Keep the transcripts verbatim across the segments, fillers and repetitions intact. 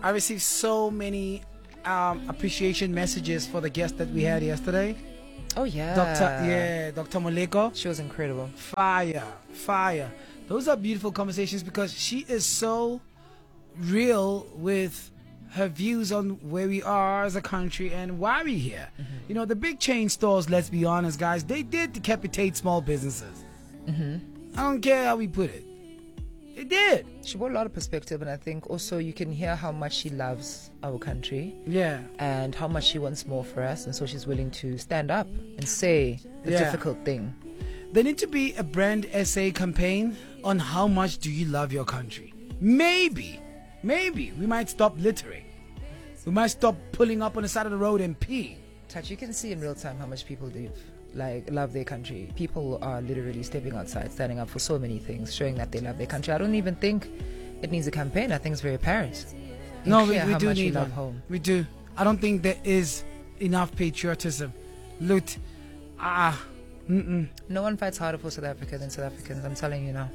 I received so many um, appreciation messages for the guest that we had yesterday. Oh yeah, Doctor Yeah, Doctor Moleko. She was incredible. Fire, fire. Those are beautiful conversations because she is so real with her views on where we are as a country and why we're here. Mm-hmm. You know, the big chain stores, let's be honest, guys, they did decapitate small businesses. Mm-hmm. I don't care how we put it. It did. She brought a lot of perspective, and I think also you can hear how much she loves our country. Yeah. And how much she wants more for us, and so she's willing to stand up and say the yeah. difficult thing. There need to be a brand essay campaign on how much do you love your country. Maybe, maybe we might stop littering. We might stop pulling up on the side of the road and pee. Touch, you can see in real time how much people do like love their country. People are literally stepping outside, standing up for so many things, showing that they love their country. I don't even think it needs a campaign. I think it's very apparent. No, we, we do need one. Home. We do. I don't think there is enough patriotism. Look, ah, mm-mm. No one fights harder for South Africa than South Africans. I'm telling you now.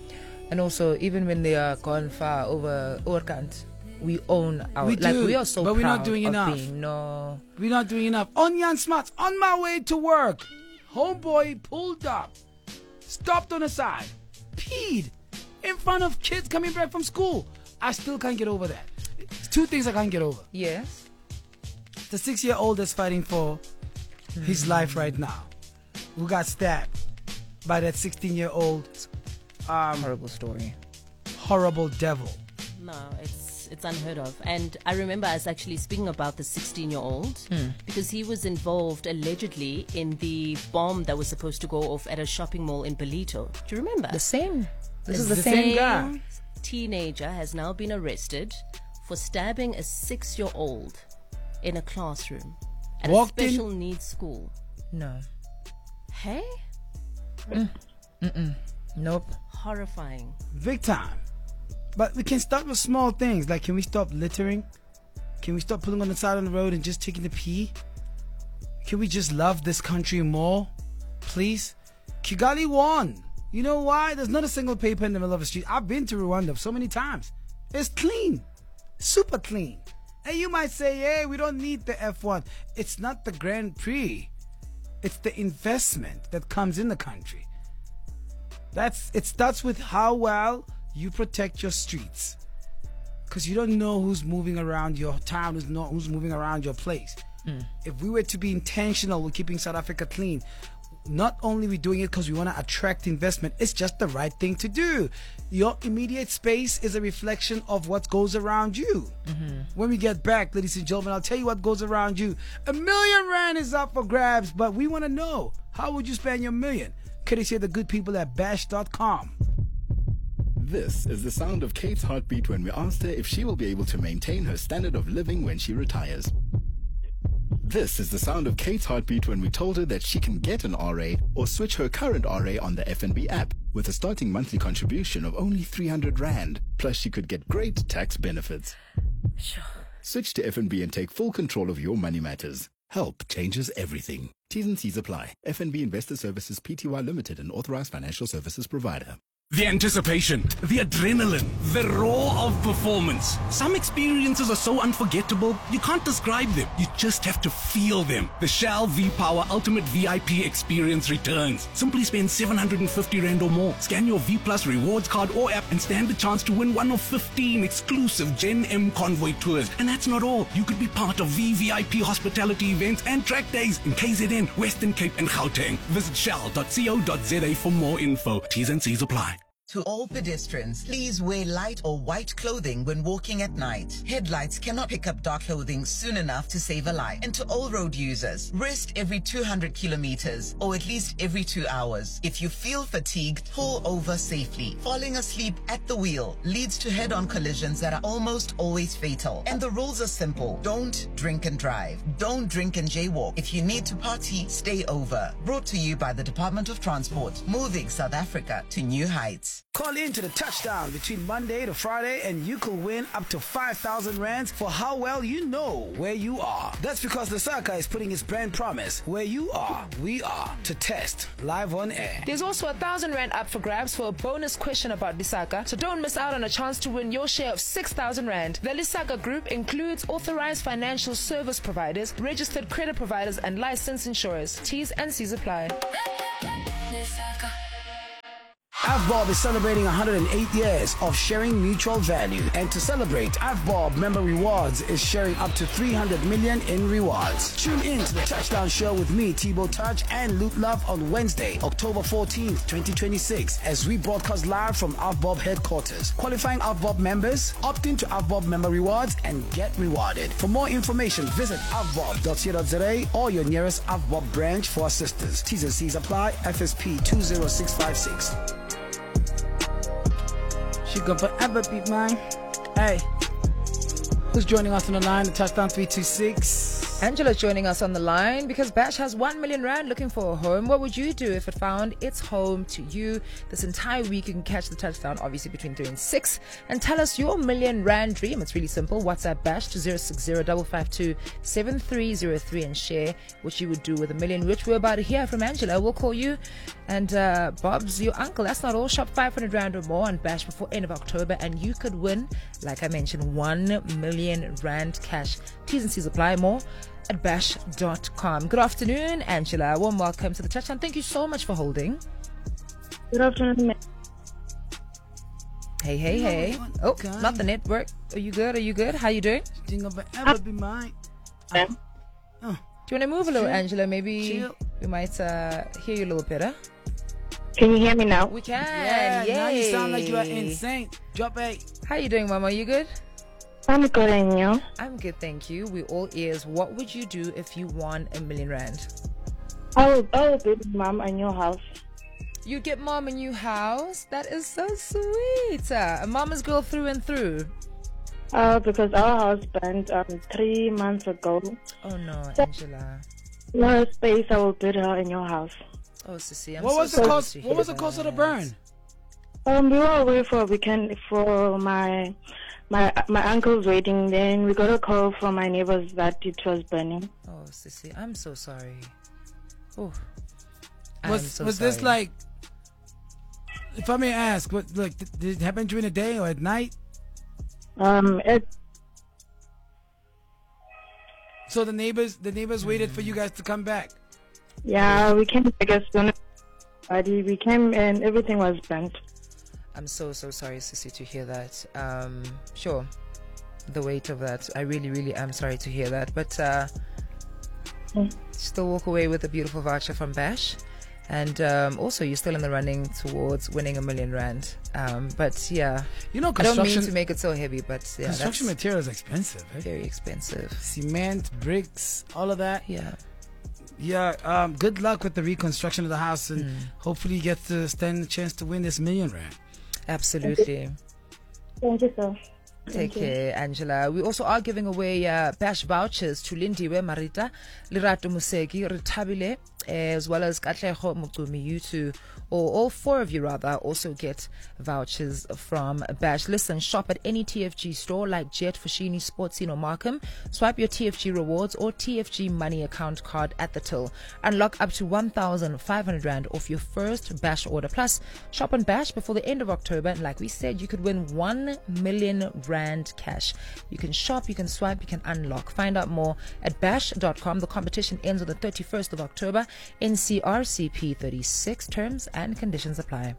And also, even when they are gone far over Oorkant, we own our. We like do, we are so but proud we're not doing of enough. Being, no, we're not doing enough. On Jan Smuts, on my way to work, homeboy pulled up, stopped on the side, peed in front of kids coming back from school. I still can't get over that. It's two things I can't get over. Yes. The six-year-old that's fighting for mm. his life right now, who got stabbed by that sixteen-year-old. Um, horrible story. Horrible devil. No, it's it's unheard of. And I remember us actually speaking about the sixteen-year-old mm. because he was involved allegedly in the bomb that was supposed to go off at a shopping mall in Belito. Do you remember? The same. This is the, the same, same guy. Teenager has now been arrested for stabbing a six-year-old in a classroom at Walked a special in? needs school. No. Hey? Mm. Mm-mm. Nope. Horrifying. Big time. But we can start with small things. Like, can we stop littering? Can we stop pulling on the side of the road and just taking the pee? Can we just love this country more? Please? Kigali won. You know why? There's not a single paper in the middle of the street. I've been to Rwanda so many times. It's clean. Super clean. And you might say, hey, we don't need the F one. It's not the Grand Prix. It's the investment that comes in the country. That's it starts with how well you protect your streets, because you don't know who's moving around your town, who's not who's moving around your place. Mm. If we were to be intentional with keeping South Africa clean, not only are we doing it because we want to attract investment, it's just the right thing to do. Your immediate space is a reflection of what goes around you. Mm-hmm. When we get back, ladies and gentlemen, I'll tell you what goes around you. A million rand is up for grabs, but we want to know, how would you spend your million? Courtesy of the good people at bash dot com. This is the sound of Kate's heartbeat when we asked her if she will be able to maintain her standard of living when she retires. This is the sound of Kate's heartbeat when we told her that she can get an R A or switch her current R A on the F N B app with a starting monthly contribution of only three hundred rand. Plus, she could get great tax benefits. Sure. Switch to F N B and take full control of your money matters. Help changes everything. T's and C's apply. F N B Investor Services Pty Limited, an authorized financial services provider. The anticipation, the adrenaline, the roar of performance. Some experiences are so unforgettable, you can't describe them. You just have to feel them. The Shell V-Power Ultimate V I P experience returns. Simply spend seven hundred fifty rand or more. Scan your V Plus rewards card or app and stand the chance to win one of fifteen exclusive Gen M Convoy tours. And that's not all. You could be part of V V I P hospitality events and track days in K Z N, Western Cape and Gauteng. Visit shell dot co dot za for more info. T's and C's apply. To all pedestrians, please wear light or white clothing when walking at night. Headlights cannot pick up dark clothing soon enough to save a life. And to all road users, rest every two hundred kilometers or at least every two hours. If you feel fatigued, pull over safely. Falling asleep at the wheel leads to head-on collisions that are almost always fatal. And the rules are simple. Don't drink and drive. Don't drink and jaywalk. If you need to party, stay over. Brought to you by the Department of Transport, moving South Africa to new heights. Yes. Call in to the touchdown between Monday to Friday and you could win up to five thousand rands for how well you know where you are. That's because Lesaka is putting its brand promise, where you are, we are, to test live on air. There's also a thousand rand up for grabs for a bonus question about Lesaka, so don't miss out on a chance to win your share of six thousand rand. The Lesaka Group includes authorized financial service providers, registered credit providers, and licensed insurers. T's and C's apply. AVBOB is celebrating one hundred eight years of sharing mutual value. And to celebrate, AVBOB Member Rewards is sharing up to three hundred million in rewards. Tune in to the Touchdown Show with me, Thibaut Touch, and Luke Love on Wednesday, October fourteenth, twenty twenty-six, as we broadcast live from AVBOB headquarters. Qualifying AVBOB members, opt into AVBOB Member Rewards and get rewarded. For more information, visit a v b o b dot co dot z a or your nearest AVBOB branch for assistance. T's and C's apply. F S P two zero six five six. She gonna forever be mine. Hey, who's joining us on the line? The Touchdown three two six. Angela's joining us on the line because Bash has one million rand looking for a home. What would you do if it found its home to you? This entire week you can catch the Touchdown obviously between three and six and tell us your million rand dream. It's really simple. WhatsApp Bash to zero six zero five five two seven three zero three and share what you would do with a million, which we're about to hear from Angela. We'll call you and uh, Bob's your uncle. That's not all. Shop five hundred rand or more on Bash before end of October and you could win, like I mentioned, one million rand cash. T's and C's apply. More at bash dot com. Good afternoon, Angela. Warm welcome to the Touchdown. Thank you so much for holding. Good afternoon, ma'am. Hey, hey, hey. Oh, not the network. Are you good? Are you good? How you doing? Jingle forever be mine. Yeah. Oh, Do you want to move a little, Chill. Angela? Maybe Chill. we might uh, hear you a little better. Can you hear me now? We can. yeah, Yay. now you sound like you are insane. Drop eight. How you doing, Mama? You good? I'm good, and you? I'm good, thank you. We all ears. What would you do if you won a million rand? I will, I will be with mom in your house. You'd get mom a new house? That is so sweet. Uh, a mama's girl through and through. Uh, because our house burned um, three months ago. Oh no, Angela. No space, I will build her in your house. Oh, Sissy, I'm What so was the sorry cost? to What hear was the cost of the that. burn? Um, we were away for a weekend for my my my uncle's wedding. Then we got a call from my neighbors that it was burning. Oh, Sissy, I'm so sorry. Oh, Was I'm so was sorry. this like? If I may ask, what like did, did it happen during the day or at night? Um, it So the neighbors, the neighbors waited for you guys to come back. yeah, we came back as soon as Friday. We came and everything was burnt. I'm so so sorry, Sissy, to hear that. Um, sure, the weight of that. I really, really am sorry to hear that. But uh, Mm. still walk away with a beautiful voucher from Bash, and um, also you're still in the running towards winning a million rand. Um, but yeah, You know, I don't mean construction to make it so heavy, but yeah, construction that's material is expensive. Eh? very expensive. Cement, bricks, all of that. Yeah. Yeah. Um. Good luck with the reconstruction of the house, and Mm. hopefully you get to stand a chance to win this million rand. Absolutely. Thank you, sir. Take care, Angela. We also are giving away uh, Bash vouchers to Lindiwe Marita, Lirato Musegi, Ritabile, as well as Katleho Mutumi. You two, or all four of you rather, also get vouchers from Bash. Listen, shop at any T F G store like Jet, Foschini, Sportscene or Markham. Swipe your T F G rewards or T F G money account card at the till. Unlock up to one thousand five hundred rand off your first Bash order. Plus, shop on Bash before the end of October. And like we said, you could win one million rand cash. You can shop, you can swipe, you can unlock. Find out more at bash dot com. The competition ends on the thirty-first of October. N C R C P thirty-six. Terms and conditions apply.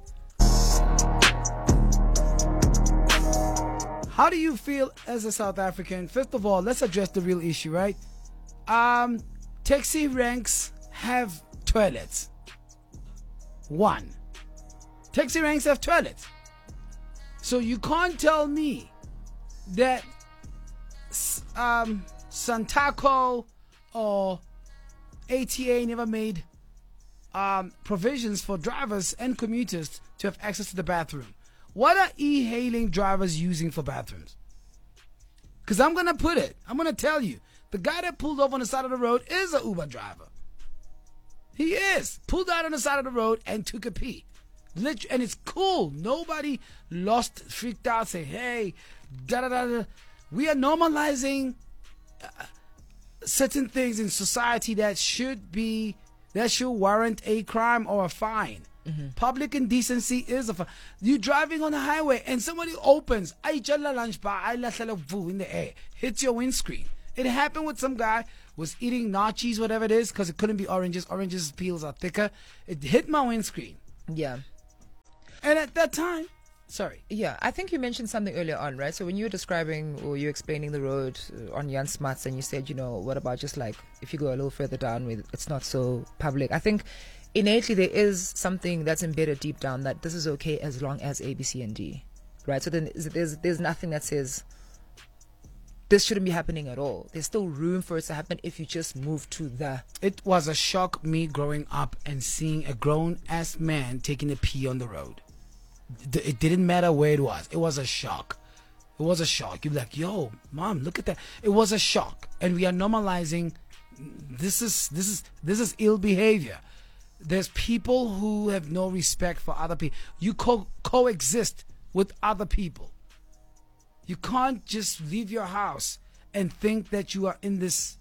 How do you feel as a South African? First of all, let's address the real issue, right? Um, taxi ranks have toilets. One. Taxi ranks have toilets. So you can't tell me that um, Santaco or A T A never made um, provisions for drivers and commuters to have access to the bathroom. What are e-hailing drivers using for bathrooms? Because I'm going to put it, I'm going to tell you, the guy that pulled off on the side of the road is an Uber driver. He is. Pulled out on the side of the road and took a pee. Lit- and it's cool. Nobody lost, freaked out, say, hey, da da da da. We are normalizing uh, certain things in society that should be, that should warrant a crime or a fine. Mm-hmm. Public indecency is a fine. You driving on the highway and somebody opens, I jala lunch bar, I lahla vu in the air, hits your windscreen. It happened with some guy was eating nachos, whatever it is, because it couldn't be oranges. Oranges peels are thicker. It hit my windscreen. Yeah. And at that time, sorry. Yeah, I think you mentioned something earlier on, right? So when you were describing or you were explaining the road uh, on Jan Smuts, and you said, you know, what about just like if you go a little further down with it's not so public. I think innately there is something that's embedded deep down that this is okay as long as A, B, C, and D, right? So then there's there's nothing that says this shouldn't be happening at all. There's still room for it to happen if you just move to the. It was a shock me growing up and seeing a grown ass man taking a pee on the road. D- It didn't matter where it was. It was a shock. It was a shock. You'd be like, yo, mom, look at that. It was a shock. And we are normalizing this is this is this is ill behavior. There's people who have no respect for other people. You co- coexist with other people. You can't just leave your house and think that you are in this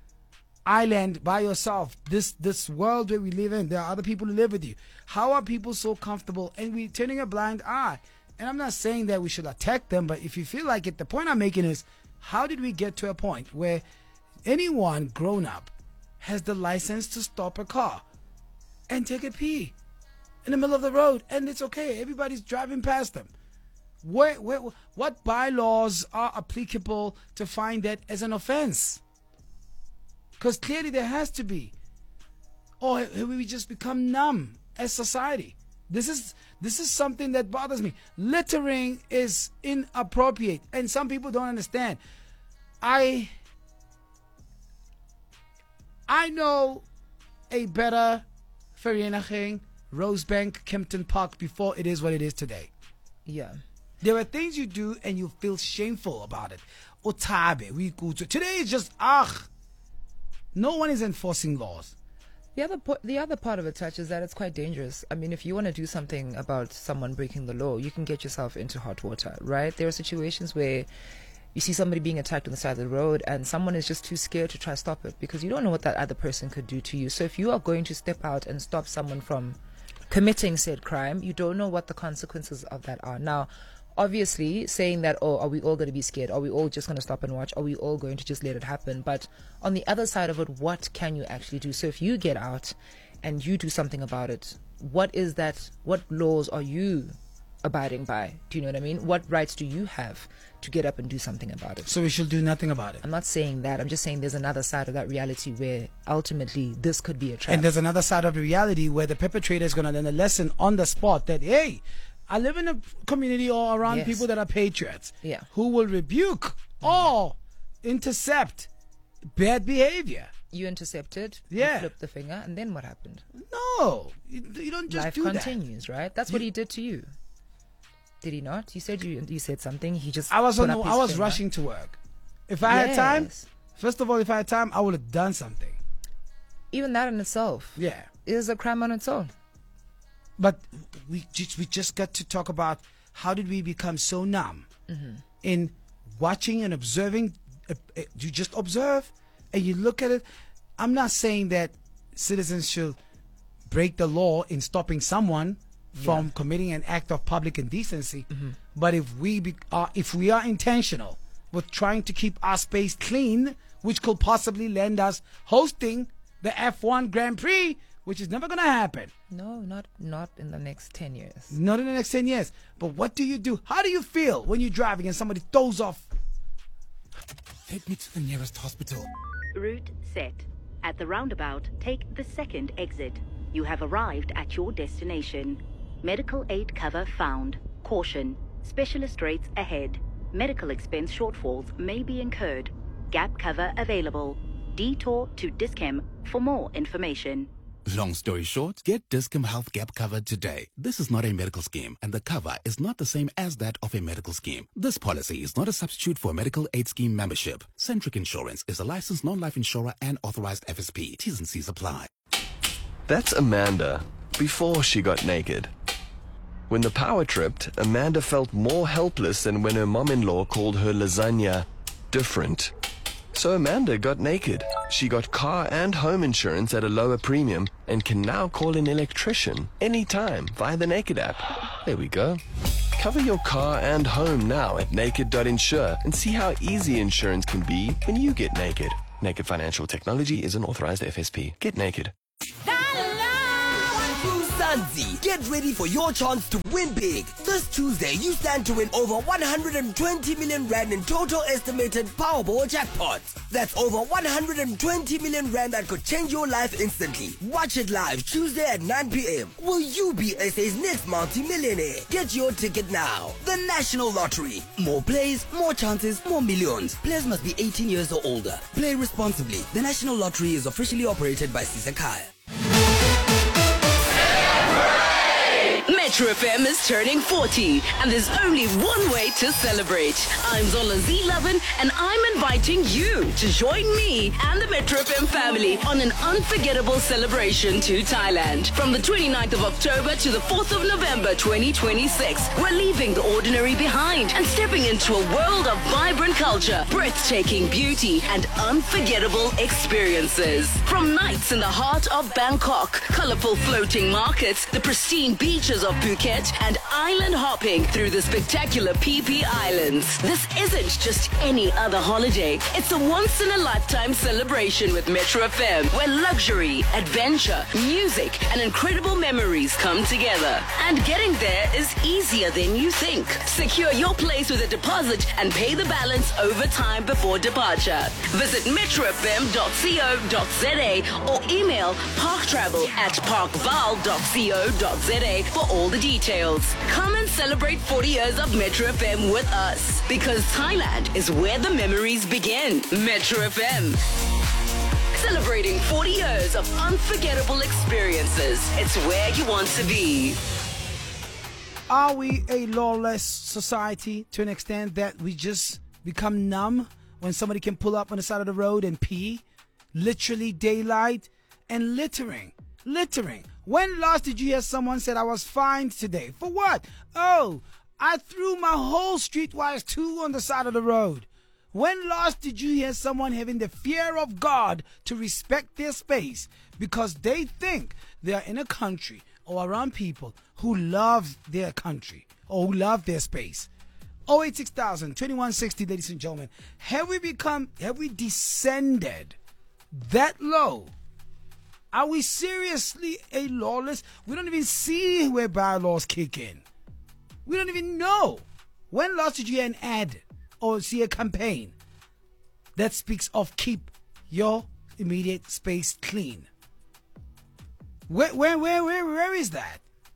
island by yourself. This this world where we live in, there are other people who live with you. How are people so comfortable? And we're turning a blind eye. And I'm not saying that we should attack them, but if you feel like it, the point I'm making is, how did we get to a point where anyone grown up has the license to stop a car and take a pee in the middle of the road, and it's okay? Everybody's driving past them. Where, where, what bylaws are applicable to find that as an offense? Because clearly there has to be. Or we just become numb as society. This is this is something that bothers me. Littering is inappropriate, and some people don't understand. I I know a better Vereeniging, Rosebank, Kempton Park before it is what it is today. Yeah. There are things you do and you feel shameful about it. Otabe, we go to today is just ah. No one is enforcing laws. The other po- the other part of it, Touch, is that it's quite dangerous. I mean, if you want to do something about someone breaking the law, you can get yourself into hot water, right? There are situations where you see somebody being attacked on the side of the road and someone is just too scared to try to stop it because you don't know what that other person could do to you. So if you are going to step out and stop someone from committing said crime, you don't know what the consequences of that are. Now, obviously, saying that, oh, are we all going to be scared? Are we all just going to stop and watch? Are we all going to just let it happen? But on the other side of it, what can you actually do? So if you get out and you do something about it, what is that? What laws are you abiding by? Do you know what I mean? What rights do you have to get up and do something about it? So we should do nothing about it. I'm not saying that. I'm just saying there's another side of that reality where ultimately this could be a trap. And there's another side of the reality where the perpetrator is going to learn a lesson on the spot that, hey, I live in a community or around Yes. people that are patriots, Yeah. who will rebuke or intercept bad behavior. You intercepted, Yeah. you flipped the finger, and then what happened? No, you, you don't just Life do continues, right? That's what You- he did to you. Did he not? You said you you said something. He just that. I was put on. up The, his I was finger. rushing to work. If I had time, Yes. first of all, if I had time, I would have done something. Even that in itself Yeah, is a crime on its own. but we just we just got to talk about how did we become so numb Mm-hmm. in watching and observing. Uh, uh, you just observe and you look at it. I'm not saying that citizens should break the law in stopping someone from committing an act of public indecency, Mm-hmm. but if we be, are if we are intentional with trying to keep our space clean, which could possibly lend us hosting the F one Grand Prix, which is never going to happen. No, not not in the next ten years. Not in the next ten years. But what do you do? How do you feel when you're driving and somebody throws off? Take me to the nearest hospital. Route set. At the roundabout, take the second exit. You have arrived at your destination. Medical aid cover found. Caution. Specialist rates ahead. Medical expense shortfalls may be incurred. Gap cover available. Detour to Dischem for more information. Long story short, get Discom Health Gap covered today. This is not a medical scheme, and the cover is not the same as that of a medical scheme. This policy is not a substitute for medical aid scheme membership. Centric Insurance is a licensed non-life insurer and authorized F S P. T's and C's apply. That's Amanda before she got naked. When the power tripped, Amanda felt more helpless than when her mom-in-law called her lasagna different. So Amanda got naked. She got car and home insurance at a lower premium and can now call an electrician anytime via the Naked app. There we go. Cover your car and home now at naked dot insure and see how easy insurance can be when you get naked. Naked Financial Technology is an authorized F S P. Get naked. Mzansi, get ready for your chance to win big. This Tuesday, you stand to win over one hundred twenty million rand in total estimated Powerball jackpots. That's over one hundred twenty million rand that could change your life instantly. Watch it live Tuesday at nine p.m. Will you be S A's next multi-millionaire? Get your ticket now. The National Lottery. More plays, more chances, more millions. Players must be eighteen years or older. Play responsibly. The National Lottery is officially operated by Sisakhaya. Metro F M is turning forty, and there's only one way to celebrate. I'm Zola Z-Lovin, and I'm inviting you to join me and the Metro F M family on an unforgettable celebration to Thailand. From the twenty-ninth of October to the fourth of November twenty twenty-six, we're leaving the ordinary behind and stepping into a world of vibrant culture, breathtaking beauty, and unforgettable experiences. From nights in the heart of Bangkok, colorful floating markets, the pristine beaches of Phuket, and island hopping through the spectacular P P Islands. This isn't just any other holiday. It's a once-in-a-lifetime celebration with Metro F M, where luxury, adventure, music, and incredible memories come together. And getting there is easier than you think. Secure your place with a deposit and pay the balance over time before departure. Visit metro f m dot co dot z a or email parktravel at parkval dot co dot z a for all the details. Come and celebrate forty years of Metro F M with us, because Thailand is where the memories begin. Metro F M. Celebrating forty years of unforgettable experiences. It's where you want to be. Are we a lawless society to an extent that we just become numb when somebody can pull up on the side of the road and pee? Literally daylight and littering. Littering. When last did you hear someone said I was fined today? For what? Oh, I threw my whole streetwise two on the side of the road. When last did you hear someone having the fear of God to respect their space because they think they are in a country or around people who love their country or who love their space? oh eight six thousand, twenty-one sixty, ladies and gentlemen. Have we become, have we descended that low? Are we seriously a lawless? We don't even see where bylaws kick in. We don't even know. When last did you hear an ad or see a campaign that speaks of keep your immediate space clean? Where, where, where, where, where is that?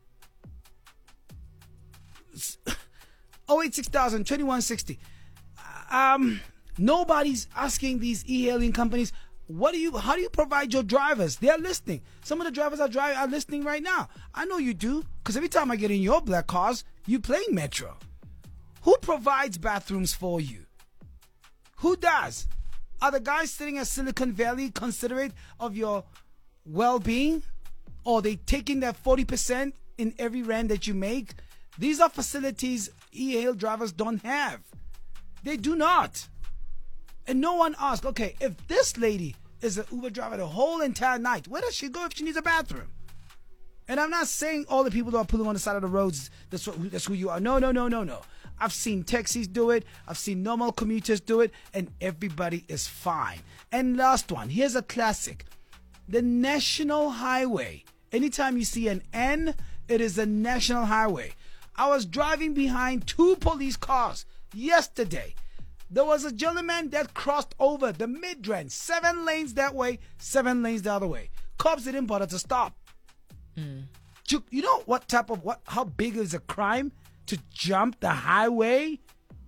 oh eight six thousand, twenty-one sixty. Um, nobody's asking these e-hailing companies, what do you, how do you provide your drivers? They're listening. Some of the drivers are driving are listening right now. I know you do, because every time I get in your black cars, you play Metro. Who provides bathrooms for you? Who does? Are the guys sitting at Silicon Valley considerate of your well-being? Or are they taking that forty percent in every rand that you make? These are facilities e-hail drivers don't have. They do not. And no one asked, okay, if this lady is an Uber driver the whole entire night, where does she go if she needs a bathroom? And I'm not saying all the people that are pulling on the side of the roads, that's, what, that's who you are. No, no, no, no, no. I've seen taxis do it. I've seen normal commuters do it. And everybody is fine. And last one, here's a classic. The National Highway. Anytime you see an N, it is a National Highway. I was driving behind two police cars yesterday. There was a gentleman that crossed over the Midrand, seven lanes that way, seven lanes the other way. Cops didn't bother to stop. Mm. You, you know what type of, what? how big is a crime to jump the highway?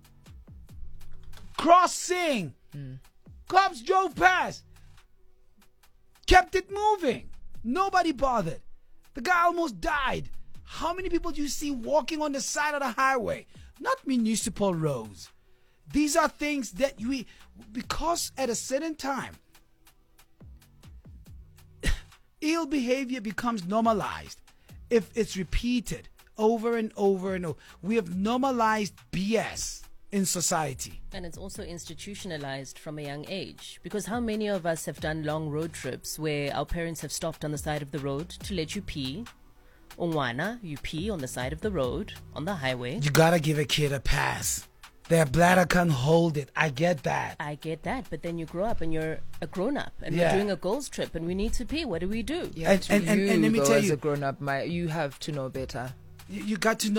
Crossing. Mm. Cops drove past. Kept it moving. Nobody bothered. The guy almost died. How many people do you see walking on the side of the highway? Not municipal roads. These are things that we, because at a certain time, ill behavior becomes normalized if it's repeated over and over and over. We have normalized B S in society. And it's also institutionalized from a young age. Because how many of us have done long road trips where our parents have stopped on the side of the road to let you pee? Ongwana, you pee on the side of the road, on the highway. You gotta give a kid a pass. Their bladder can't hold it. I get that. I get that. But then you grow up and you're a grown-up. And Yeah. we're doing a girls' trip and we need to pee. What do we do? Yeah, And- to and- and- you, and let me though, tell as you- a grown up, my you have to know better. You, you got to know.